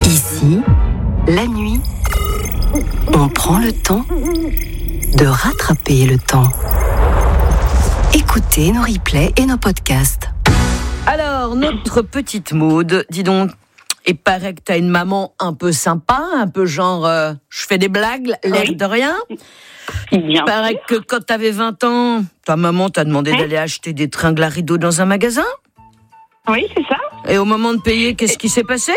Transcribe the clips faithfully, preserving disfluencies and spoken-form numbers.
Ici, la nuit, on prend le temps de rattraper le temps. Écoutez nos replays et nos podcasts. Alors, notre petite Maude, dis donc, il paraît que t'as une maman un peu sympa, un peu genre, euh, je fais des blagues, l'air Oui. de rien. Il paraît que quand t'avais vingt ans, ta maman t'a demandé Oui. d'aller acheter des tringles à rideaux dans un magasin. Oui, c'est ça. Et au moment de payer, qu'est-ce qui s'est passé?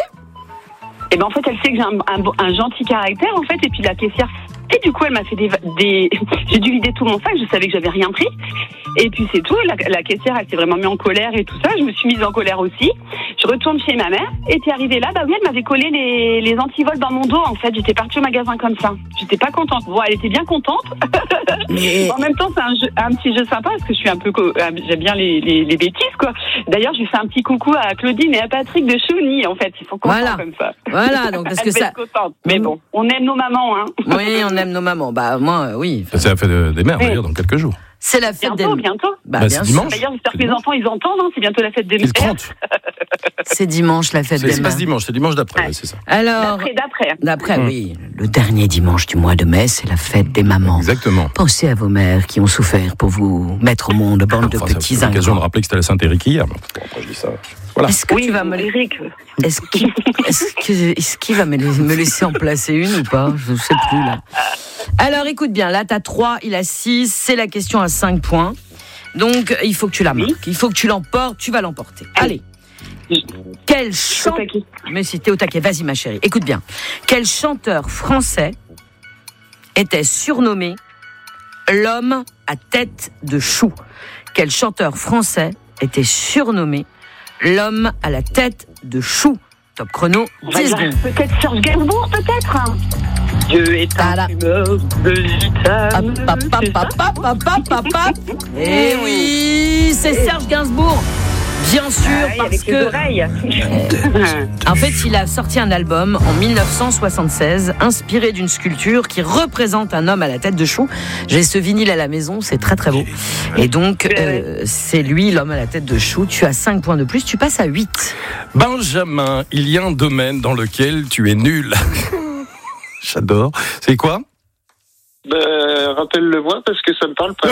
Et ben en fait, elle sait que j'ai un, un, un gentil caractère, en fait, et puis la caissière. Et du coup, elle m'a fait des, des... J'ai dû vider tout mon sac, je savais que j'avais rien pris. Et puis c'est tout, la, la caissière, elle s'est vraiment mise en colère et tout ça. Je me suis mise en colère aussi. Je retourne chez ma mère, et puis arrivée là, bah oui, elle m'avait collé les, les antivols dans mon dos, en fait. J'étais partie au magasin comme ça. J'étais pas contente. Bon, elle était bien contente. Mais... En même temps, c'est un, jeu, un petit jeu sympa, parce que je suis un peu... Co- j'aime bien les, les, les bêtises, quoi. D'ailleurs, je lui fais un petit coucou à Claudine et à Patrick de Chouni, en fait. Ils sont contents Voilà. comme ça. Voilà, donc parce que Elle va ça... être contente. Mais bon, on aime nos mamans, hein. Oui, on aime nos mamans. Bah moi, euh, oui. C'est la fête des mères, Oui. d'ailleurs, dans quelques jours. C'est la fête Bientôt, des... bientôt. Bah, Bah, bien c'est sûr. dimanche. D'ailleurs, j'espère que les enfants, ils entendent, hein. C'est bientôt la fête des Ils se mères. comptent. C'est dimanche, la fête C'est des c'est pas mères. ce dimanche, c'est dimanche d'après, Ouais. ouais, c'est ça. Alors, D'après, d'après. d'après, Hum. oui, le dernier dimanche du mois de mai, c'est la fête des mamans. Exactement. Pensez à vos mères qui ont souffert pour vous mettre au monde, bande de Enfin, ça petits fait l'occasion de ingrats. rappeler que c'était la Saint-Éric hier. mais bon, après, je dis ça. Voilà. Est-ce que Oui, tu vas me, Eric. est-ce qu'il, est-ce que, est-ce qu'il va me, la- me laisser en placer une ou pas? Je ne sais plus là. Alors écoute bien, là t'as trois, il a six, c'est la question à cinq points. Donc il faut que tu la Oui. marques, il faut que tu l'emportes, tu vas l'emporter. Allez. Quel chanteur... taquet. Mais si t'es au taquet, vas-y ma chérie, écoute bien. Quel chanteur français était surnommé l'homme à tête de chou? Quel chanteur français était surnommé l'homme à la tête de chou? Top chrono, On va dix dire secondes. peut-être Serge Gainsbourg, peut-être. hein. Dieu est Tada. un fumeur de gitane. Hop, hop, hop, C'est ça hop, hop, hop, hop, hop, hop. Eh oui, c'est Serge Gainsbourg. Bien sûr, Ah oui, parce avec les que... oreilles. En fait, il a sorti un album en dix-neuf cent soixante-seize, inspiré d'une sculpture qui représente un homme à la tête de chou. J'ai ce vinyle à la maison, c'est très très beau. Et donc, euh, c'est lui, l'homme à la tête de chou. Tu as cinq points de plus, tu passes à huit. Benjamin, il y a un domaine dans lequel tu es nul. J'adore. C'est quoi? Ben, rappelle-le-moi parce que ça me parle pas.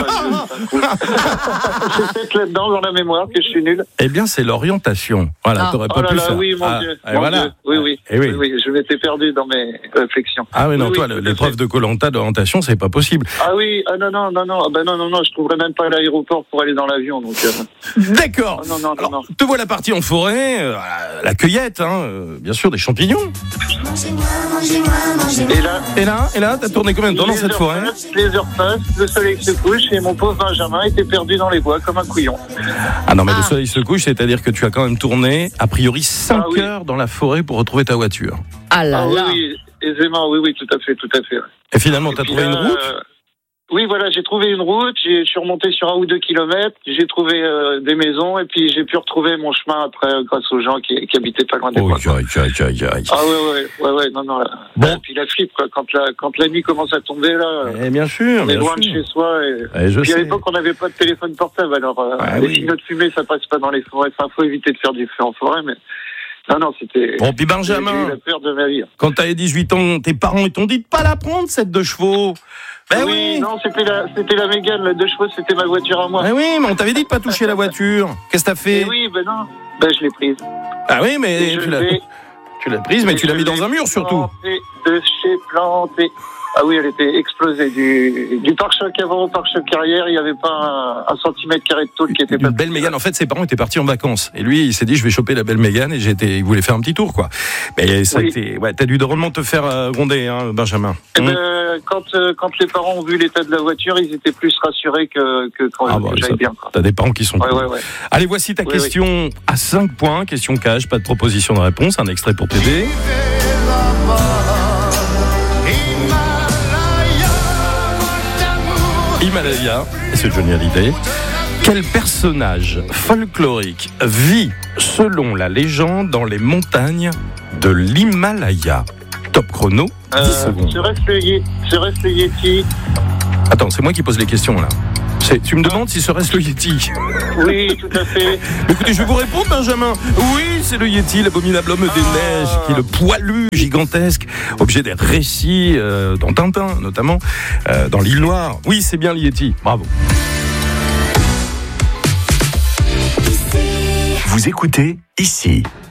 C'est peut-être là-dedans dans la mémoire que je suis nul. Eh bien, c'est l'orientation. Voilà, Ah. t'aurais Oh pas là pu là, faire. oui, mon Ah, Dieu. et Mon voilà. Dieu. Oui, oui. Eh oui. oui, oui. Je m'étais perdu dans mes réflexions. Ah oui, non, Oui, toi, oui, tout à l'épreuve fait. de Koh-Lanta d'orientation, c'est pas possible. Ah oui, ah non, non, non, non, ah ben non, non, non, je trouverais même pas l'aéroport pour aller dans l'avion, donc. Euh... D'accord. Oh, non, non, non, Alors, non. te voilà parti en forêt, euh, la cueillette, hein, euh, bien sûr, des champignons. Et là, Et là, et là, t'as tourné combien de temps dans les cette heures forêt? passent, les heures passent, le soleil se couche et mon pauvre Benjamin était perdu dans les bois comme un couillon. Ah non, mais le Ah. soleil se couche, c'est-à-dire que tu as quand même tourné, a priori, cinq Ah oui. heures dans la forêt pour retrouver ta voiture. Ah là Ah oui, là. oui, aisément, oui, oui, tout à fait, tout à fait. ouais. Et finalement, t'as Et puis trouvé là, une route? euh, Oui, voilà, j'ai trouvé une route, j'ai- je suis remonté sur un ou deux kilomètres, j'ai trouvé euh, des maisons et puis j'ai pu retrouver mon chemin après euh, grâce aux gens qui, qui habitaient pas loin des Oh, bois. aïe, aïe, aïe, aïe. Ah ouais, ouais, ouais, ouais, non, non. Là. Bon. Et puis la flippe, quoi, quand la, quand la nuit commence à tomber, là, Eh bien sûr, on est bien loin de sûr. chez soi. Et, Eh, je puis à sais. l'époque, on n'avait pas de téléphone portable, alors euh, Ah les oui. signaux de fumée, ça passe pas dans les forêts. Enfin, faut éviter de faire du feu en forêt, mais non, non, c'était. Bon, puis J'ai eu Benjamin, la peur de ma vie. quand t'avais dix-huit ans, tes parents ils t'ont dit de pas la prendre, cette deux chevaux. Ben oui, oui. non, c'était la, c'était la Mégane, la deux chevaux, c'était ma voiture à moi. Ben oui, mais on t'avait dit de pas toucher la voiture. Qu'est-ce que t'as fait? Et oui, ben non, ben je l'ai prise. Ah oui, Et mais je tu l'as, l'ai- tu l'as prise, mais tu l'as mis dans un mur surtout. Planté de chez planté. Ah oui, elle était explosée. Du, du pare-choc avant au pare-choc arrière, il n'y avait pas un, un centimètre carré de tôle qui était Une pas. belle Mégane. En fait, ses parents étaient partis en vacances. Et lui, il s'est dit, je vais choper la belle Mégane. Et j'étais, il voulait faire un petit tour, quoi. Mais ça a Oui. été, ouais, t'as dû drôlement te faire euh, gronder, hein, Benjamin. Eh Hum. ben, quand, euh, quand les parents ont vu l'état de la voiture, ils étaient plus rassurés que, que quand Ah bah, que j'aille ça- bien. Quoi. T'as des parents qui sont Ouais, cool. ouais, ouais. Allez, voici ta Oui, question à cinq points. Question cash, pas de proposition de réponse. Un extrait pour t'aider. Himalaya, et c'est Johnny Hallyday. Quel personnage folklorique vit, selon la légende, dans les montagnes de l'Himalaya? Top chrono, dix Euh, secondes. serait-ce le, Ye- serait-ce le Yeti? Attends, c'est moi qui pose les questions là. C'est, tu me demandes si serait-ce le Yéti? Oui, tout à fait. Écoutez, je vais vous répondre, Benjamin. Oui, c'est le Yéti, l'abominable homme des Ah. neiges, qui est le poilu gigantesque, objet des récits euh, dans Tintin, notamment, euh, dans l'île Noire. Oui, c'est bien le Yéti. Bravo. Vous écoutez ici.